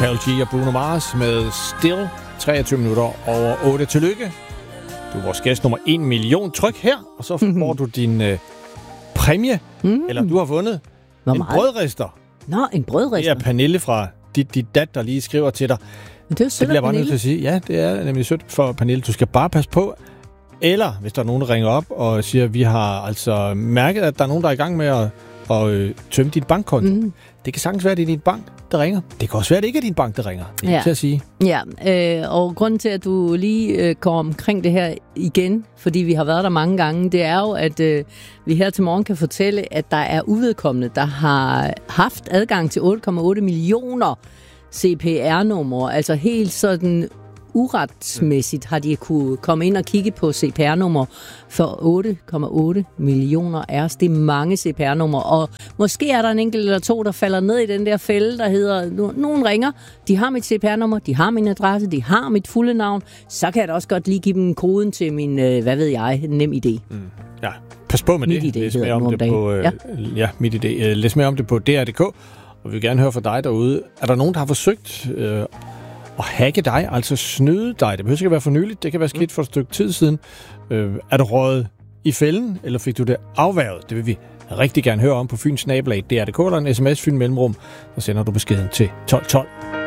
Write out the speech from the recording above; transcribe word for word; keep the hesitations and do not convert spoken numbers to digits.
Karol G og Bruno Mars med Still, treogtyve minutter over otte. Tillykke. Du er vores gæst nummer en million. Tryk her, og så mm-hmm. får du din øh, præmie. Mm. Eller du har vundet Hvor en meget? brødrister. Nå, en brødrister. Det er Pernille fra dit, dit dat, der lige skriver til dig. Men det er jo sødt, det bliver jeg bare nødt til at sige. Ja, det er nemlig sødt for Pernille. Du skal bare passe på. Eller hvis der er nogen, der ringer op og siger, at vi har altså mærket, at der er nogen, der er i gang med at, at øh, tømme dit bankkonto. Mm. Det kan sagtens være, at det er din bank, der ringer. Det kan også være, at det ikke er din bank, der ringer. Det er ja. til at sige. Ja, øh, og grunden til, at du lige øh, kommer omkring det her igen, fordi vi har været der mange gange, det er jo, at øh, vi her til morgen kan fortælle, at der er uvedkommende, der har haft adgang til otte komma otte millioner C P R-numre. Altså helt sådan uretsmæssigt har de kunne komme ind og kigge på C P R-numre for otte komma otte millioner er. Det er mange C P R-numre, og måske er der en enkelt eller to, der falder ned i den der fælde, der hedder, nogen ringer, de har mit C P R-nummer, de har min adresse, de har mit fulde navn, så kan jeg da også godt lige give dem koden til min, hvad ved jeg, nem idé. Mm. Ja, pas på med mit det. idé, Læs mere om det på, øh, ja. ja, mit idé. Læs mere om det på D R punktum d k, og vi vil gerne høre fra dig derude. Er der nogen, der har forsøgt øh, at hacke dig, altså snyde dig? Det behøver ikke være for nyligt, det kan være sket for et stykke tid siden. Øh, er du røget i fælden, eller fik du det afværget? Det vil vi rigtig gerne høre om på Fyns Nabelag, D R punktum d k, eller en sms, Fyn Mellemrum, og sender du beskeden til tolv tolv.